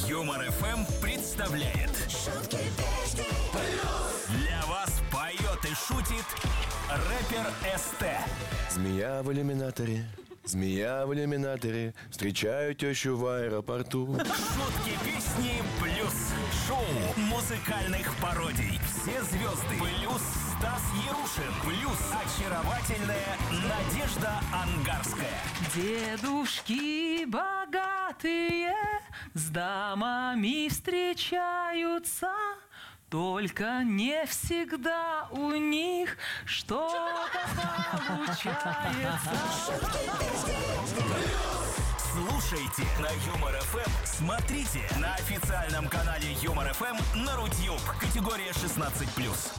Юмор ФМ представляет Шутки пешки. Для вас поет и шутит рэпер СТ. Змея в иллюминаторе, змея в иллюминаторе, встречаю тещу в аэропорту. Шутки, песни, плюс шоу музыкальных пародий. Все звезды, плюс Стас Ярушин, плюс очаровательная Надежда Ангарская. Дедушки богатые с дамами встречаются, только не всегда у них что-то получается. Слушайте на Юмор ФМ, смотрите на официальном канале Юмор ФМ на Рутьюб. Категория 16+.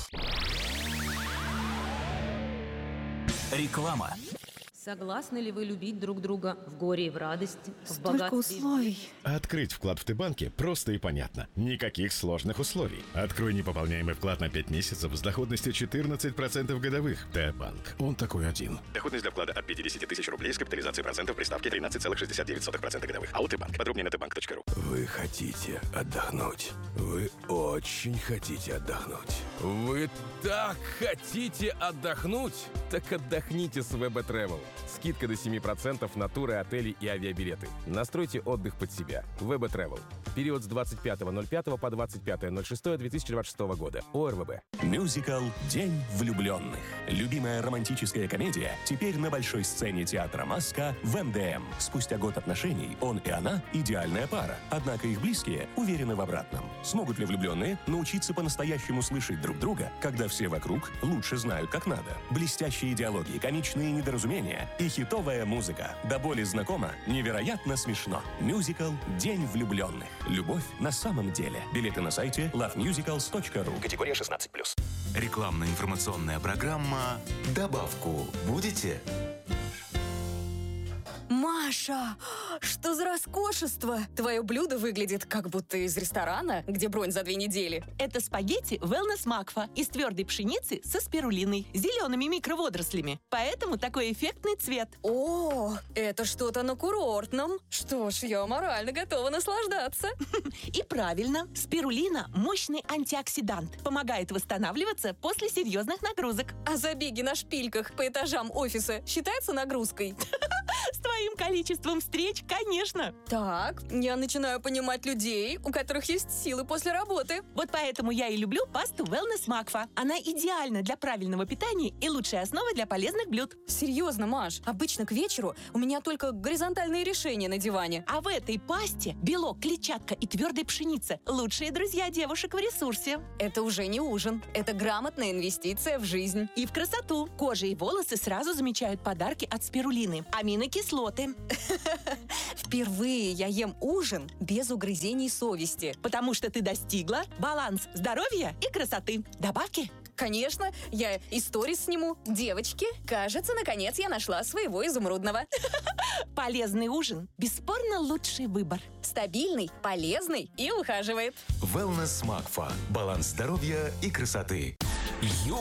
Реклама. Согласны ли вы любить друг друга в горе и в радости, в Столько богатстве? условий. Открыть вклад в Т-банке просто и понятно. Никаких сложных условий. Открой непополняемый вклад на 5 месяцев с доходностью 14% годовых. Т-банк. Он такой один. Доходность для вклада от 50 тысяч рублей с капитализацией процентов при ставке 13,69% годовых. АО Т-банк. Подробнее на tbank.ru. Вы хотите отдохнуть? Вы очень хотите отдохнуть. Вы так хотите отдохнуть? Так отдохните с ВБ Travel. Скидка до 7% на туры, отели и авиабилеты. Настройте отдых под себя. ВБ Travel. Период с 25.05 по 25.06.2026 года. ОРВБ. Мюзикл «День влюбленных». Любимая романтическая комедия теперь на большой сцене театра «Маска» в МДМ. Спустя год отношений он и она – идеальная пара. Однако их близкие уверены в обратном. Смогут ли влюбленные научиться по-настоящему слышать друг друга, когда все вокруг лучше знают, как надо? Блестящие диалоги, комичные недоразумения и хитовая музыка. До боли знакома, невероятно смешно. Мюзикл «День влюбленных». Любовь на самом деле. Билеты на сайте lovemusicals.ru. Категория 16+. Рекламно-информационная программа «Добавку будете?» Маша, что за роскошество? Твое блюдо выглядит как будто из ресторана, где бронь за 2 недели. Это спагетти Wellness Макфа из твердой пшеницы со спирулиной, зелеными микроводорослями. Поэтому такой эффектный цвет. О, это что-то на курортном. Что ж, я морально готова наслаждаться. И правильно, спирулина – мощный антиоксидант. Помогает восстанавливаться после серьезных нагрузок. А забеги на шпильках по этажам офиса считаются нагрузкой? С твоим количеством встреч, конечно. Так, я начинаю понимать людей, у которых есть силы после работы. Вот поэтому я и люблю пасту Wellness Макфа. Она идеальна для правильного питания и лучшая основа для полезных блюд. Серьезно, Маш, обычно к вечеру у меня только горизонтальные решения на диване. А в этой пасте белок, клетчатка и твердая пшеница – лучшие друзья девушек в ресурсе. Это уже не ужин, это грамотная инвестиция в жизнь. И в красоту. Кожа и волосы сразу замечают подарки от спирулины. Аминокислоты. Впервые я ем ужин без угрызений совести. Потому что ты достигла баланс здоровья и красоты. Добавки? Конечно, я и сторис сниму. Девочки, кажется, наконец я нашла своего изумрудного. Полезный ужин – бесспорно лучший выбор. Стабильный, полезный и ухаживает. Wellness Макфа. Баланс здоровья и красоты.